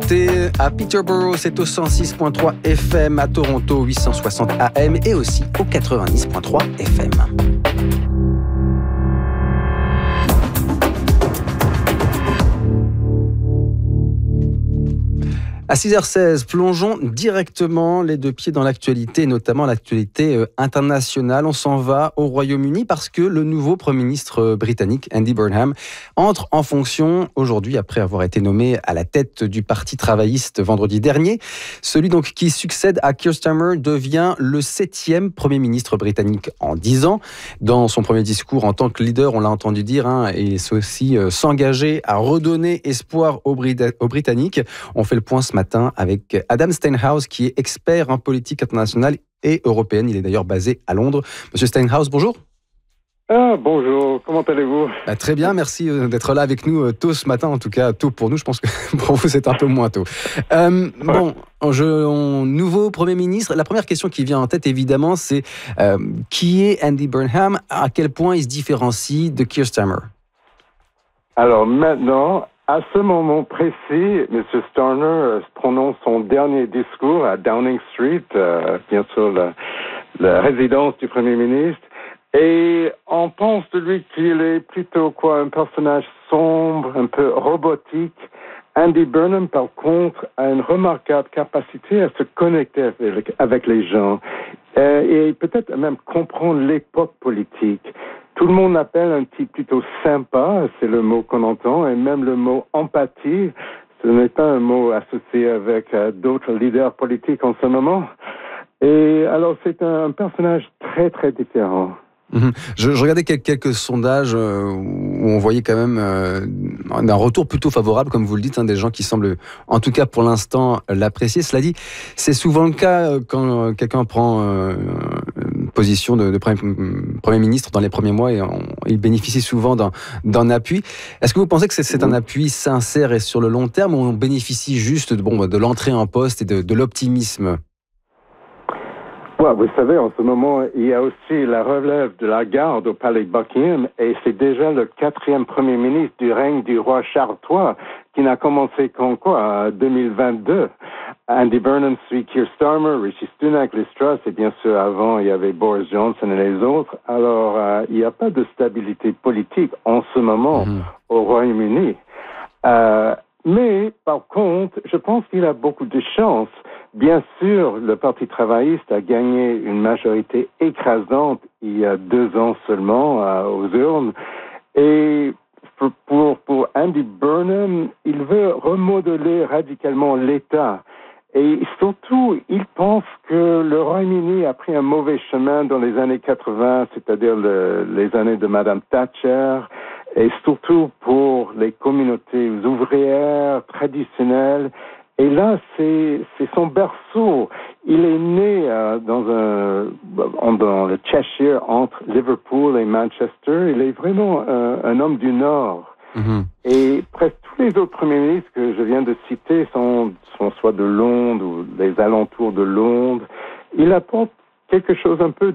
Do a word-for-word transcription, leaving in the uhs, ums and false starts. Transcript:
écoutez à Peterborough, c'est au cent six virgule trois F M, à Toronto huit cent soixante A M et aussi au quatre-vingt-dix virgule trois F M. À six heures seize, plongeons directement les deux pieds dans l'actualité, notamment l'actualité internationale. On s'en va au Royaume-Uni parce que le nouveau Premier ministre britannique, Andy Burnham, entre en fonction aujourd'hui après avoir été nommé à la tête du Parti travailliste vendredi dernier. Celui donc qui succède à Keir Starmer devient le septième Premier ministre britannique en dix ans. Dans son premier discours en tant que leader, on l'a entendu dire, hein, et c'est aussi euh, s'engager à redonner espoir aux, Brit- aux Britanniques. On fait le point ce matin matin avec Adam Steinhouse, qui est expert en politique internationale et européenne. Il est d'ailleurs basé à Londres. Monsieur Steinhouse, bonjour. Ah, bonjour, comment allez-vous ? Bah, très bien, merci d'être là avec nous tôt ce matin, en tout cas tôt pour nous, je pense que pour vous c'est un peu moins tôt. Euh, ouais. Bon, je, on, nouveau Premier ministre, la première question qui vient en tête évidemment c'est euh, qui est Andy Burnham, à quel point il se différencie de Keir Starmer ? Alors maintenant, à ce moment précis, M. Starmer euh, prononce son dernier discours à Downing Street, euh, bien sûr la, la résidence du Premier ministre, et on pense de lui qu'il est plutôt quoi, un personnage sombre, un peu robotique. Andy Burnham, par contre, a une remarquable capacité à se connecter avec, avec les gens euh, et peut-être même comprendre l'époque politique. Tout le monde l'appelle un type plutôt sympa, c'est le mot qu'on entend, et même le mot empathie, ce n'est pas un mot associé avec euh, d'autres leaders politiques en ce moment. Et alors c'est un personnage très très différent. Mmh. Je, je regardais quelques, quelques sondages euh, où on voyait quand même euh, un retour plutôt favorable, comme vous le dites, hein, des gens qui semblent, en tout cas pour l'instant, l'apprécier. Cela dit, c'est souvent le cas quand quelqu'un prend euh, une position de, de premier, premier ministre dans les premiers mois et on, il bénéficie souvent d'un, d'un appui. Est-ce que vous pensez que c'est, c'est un appui sincère et sur le long terme ou on bénéficie juste de, bon, de l'entrée en poste et de, de l'optimisme ? Ouais, vous savez, en ce moment, il y a aussi la relève de la garde au palais Buckingham et c'est déjà le quatrième Premier ministre du règne du roi Charles trois qui n'a commencé qu'en quoi, deux mille vingt-deux. Andy Burnham suit Keir Starmer, Rishi Sunak, Liz Truss et bien sûr avant il y avait Boris Johnson et les autres. Alors euh, il n'y a pas de stabilité politique en ce moment mmh. au Royaume-Uni. Euh, mais par contre, je pense qu'il a beaucoup de chance. Bien sûr, le Parti travailliste a gagné une majorité écrasante il y a deux ans seulement euh, aux urnes. Et pour, pour, pour Andy Burnham, il veut remodeler radicalement l'État. Et surtout, il pense que le Royaume-Uni a pris un mauvais chemin dans les années quatre-vingts, c'est-à-dire le, les années de Madame Thatcher, et surtout pour les communautés ouvrières traditionnelles. Et là, c'est, c'est son berceau. Il est né euh, dans, un, dans le Cheshire, entre Liverpool et Manchester. Il est vraiment un, un homme du Nord. Mm-hmm. Et presque tous les autres premiers ministres que je viens de citer sont, sont soit de Londres ou des alentours de Londres. Il apporte quelque chose un peu